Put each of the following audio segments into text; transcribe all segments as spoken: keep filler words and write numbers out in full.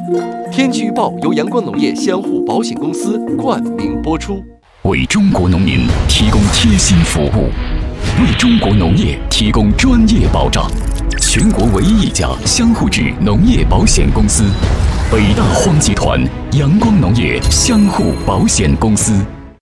天气预报由阳光农业相互保险公司冠名播出， 为中国农民提供贴心服务，为中国农业提供专业保障。全国唯一一家相互制农业保险公司，北大荒集团阳光农业相互保险公司。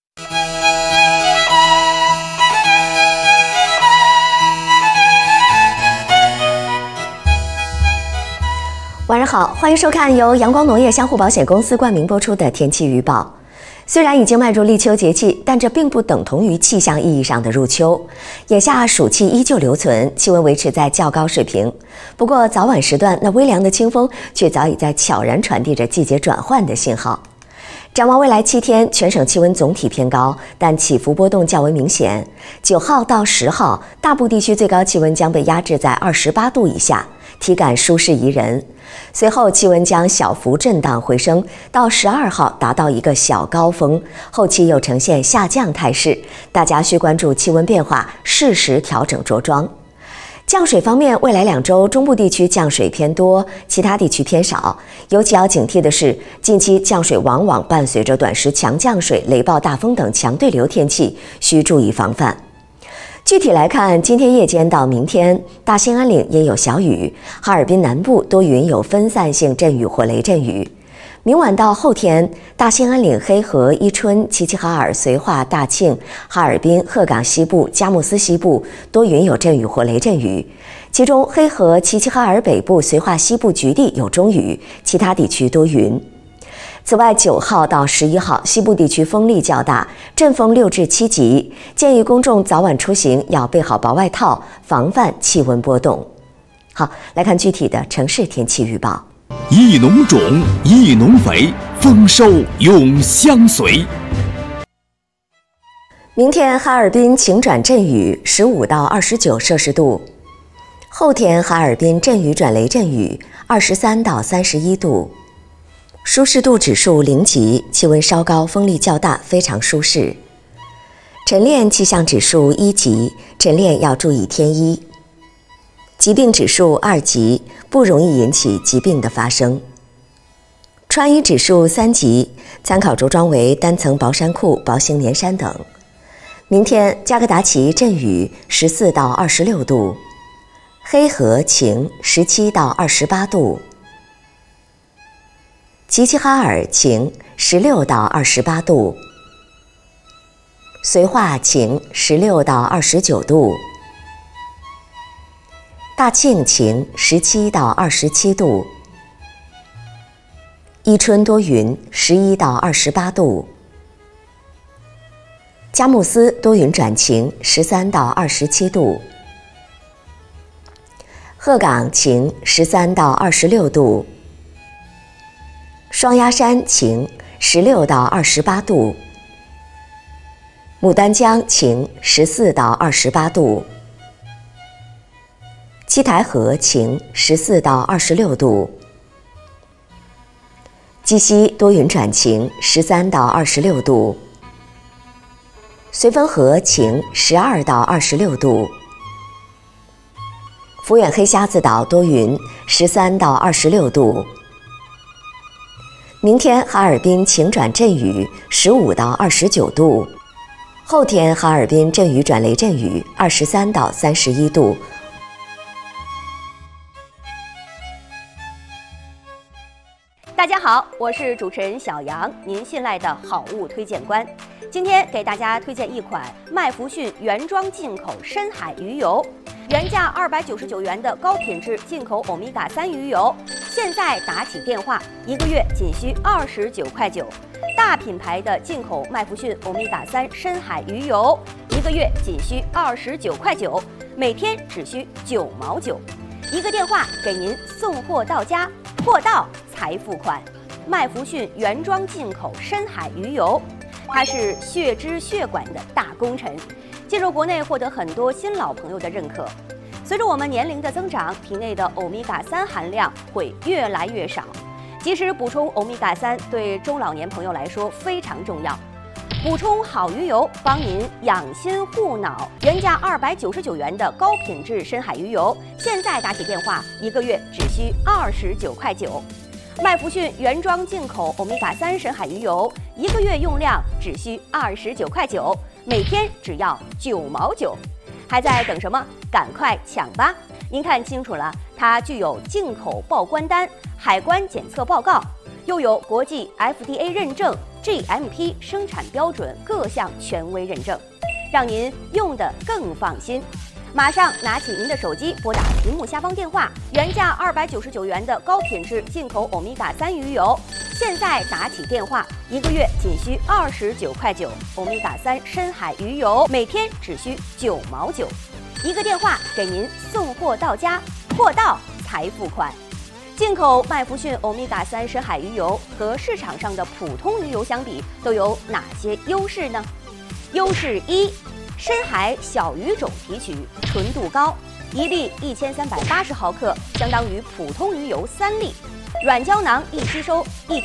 晚上好，欢迎收看由阳光农业相互保险公司冠名播出的天气预报。虽然已经迈入立秋节气，但这并不等同于气象意义上的入秋。眼下暑气依旧留存，气温维持在较高水平。不过早晚时段，那微凉的清风却早已在悄然传递着季节转换的信号。展望未来七天，全省气温总体偏高，但起伏波动较为明显。九号到十号，大部地区最高气温将被压制在二十八度以下，体感舒适宜人。随后气温将小幅震荡回升，到十二号达到一个小高峰，后期又呈现下降态势，大家需关注气温变化，适时调整着装。降水方面，未来两周中部地区降水偏多，其他地区偏少。尤其要警惕的是，近期降水往往伴随着短时强降水、雷暴大风等强对流天气，需注意防范。具体来看，今天夜间到明天，大兴安岭也有小雨，哈尔滨南部多云有分散性阵雨或雷阵雨。明晚到后天，大兴安岭、黑河、伊春、齐齐哈尔、绥化、大庆、哈尔滨、鹤岗西部、佳木斯西部多云有阵雨或雷阵雨，其中黑河、齐齐哈尔北部、绥化西部局地有中雨，其他地区多云。此外，九号到十一号，西部地区风力较大，阵风六至七级，建议公众早晚出行要备好薄外套，防范气温波动。好，来看具体的城市天气预报。 益农种，益农肥，丰收永相随。 明天哈尔滨晴转阵雨，十五到二十九摄氏度。后天哈尔滨阵雨转雷阵雨，二十三到三十一度。舒适度指数零级，气温稍高，风力较大，非常舒适。晨练气象指数一级，晨练要注意添衣。疾病指数二级，不容易引起疾病的发生。穿衣指数三级，参考着装为单层薄衫裤、薄型棉衫等。明天加格达奇阵雨，十四到二十六度；黑河晴，十七到二十八度；齐齐哈尔晴，十六到二十八度；绥化晴，十六到二十九度；大庆晴，十七到二十七度；伊春多云，十一到二十八度；佳木斯多云转晴，十三到二十七度；鹤岗晴，十三到二十六度；双鸭山晴，十六到二十八度；牡丹江晴，十四到二十八度；七台河晴，十四到二十六度；鸡西多云转晴，十三到二十六度；绥芬河晴，十二到二十六度；抚远黑瞎子岛多云，十三到二十六度。明天哈尔滨晴转阵雨，十五到二十九度；后天哈尔滨阵雨转雷阵雨，二十三到三十一度。 大家好，我是主持人小杨，您信赖的好物推荐官。今天给大家推荐一款麦福逊原装进口深海鱼油，原价二百九十九元的高品质进口欧米伽三鱼油，现在打起电话，一个月仅需二十九块九。大品牌的进口麦福逊欧米伽三深海鱼油，一个月仅需二十九块九，每天只需九毛九。一个电话给您送货到家，货到才付款。麦福逊原装进口深海鱼油，它是血脂血管的大功臣，进入国内获得很多新老朋友的认可。随着我们年龄的增长，体内的欧米伽三含量会越来越少，及时补充欧米伽三对中老年朋友来说非常重要。补充好鱼油，帮您养心护脑。原价二百九十九元的高品质深海鱼油，现在打起电话，一个月只需二十九块九。 麦弗逊原装进口欧米伽三深海鱼油，一个月用量只需二十九块九，每天只要九毛九，还在等什么？赶快抢吧！您看清楚了，它具有进口报关单、海关检测报告，又有国际 F D A 认证、G M P 生产标准各项权威认证，让您用得更放心。马上拿起您的手机，拨打屏幕下方电话，原价二百九十九元的高品质进口欧米伽三鱼油，现在打起电话，一个月仅需二十九块九，欧米伽三深海鱼油每天只需九毛九，一个电话给您送货到家，货到才付款。进口麦弗逊欧米伽三深海鱼油和市场上的普通鱼油相比，都有哪些优势呢？优势一。深海小鱼种提取，纯度高，一粒一千三百八十毫克，相当于普通鱼油三粒。软胶囊易吸收，一